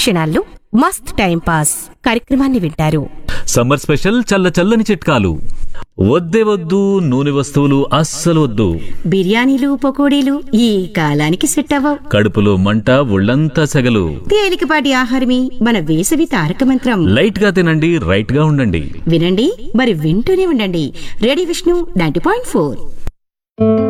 క్షణాల్లో మస్త్ time pass కార్యక్రమాన్ని వింటారు. సమ్మర్ స్పెషల్ చల్ల చల్లని చిట్కాలు. వద్దే వద్దు నూనె వస్తువులు అస్సలు వద్దు. బిర్యానీలు పకోడీలు ఈ కాలానికి సెట్ అవ్వవు. కడుపులో మంట, ఒళ్ళంతా సెగలు. తేలికపాటి ఆహారమే మన వేసవి తారక మంత్రం. లైట్ గా తినండి, రైట్ గా ఉండండి. వినండి, మరి వింటూనే ఉండండి. రేడియో విష్ణు 90.4.